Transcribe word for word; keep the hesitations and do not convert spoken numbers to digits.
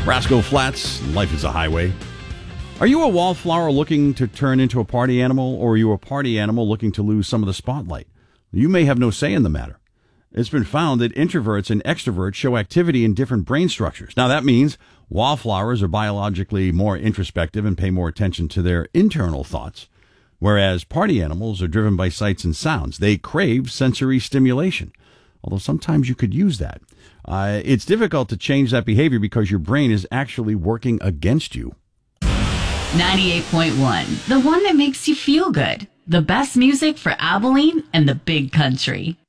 Rascal Flatts, Life is a Highway. Are you a wallflower looking to turn into a party animal, or are you a party animal looking to lose some of the spotlight? You may have no say in the matter. It's been found that introverts and extroverts show activity in different brain structures. Now, that means wallflowers are biologically more introspective and pay more attention to their internal thoughts, whereas party animals are driven by sights and sounds. They crave sensory stimulation, although sometimes you could use that. Uh, it's difficult to change that behavior because your brain is actually working against you. ninety-eight point one, the one that makes you feel good. The best music for Abilene and the Big Country.